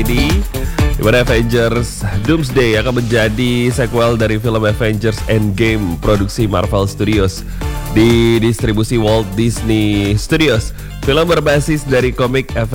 ini, di mana Avengers Doomsday akan menjadi sequel dari film Avengers Endgame produksi Marvel Studios di distribusi Walt Disney Studios. Film berbasis dari komik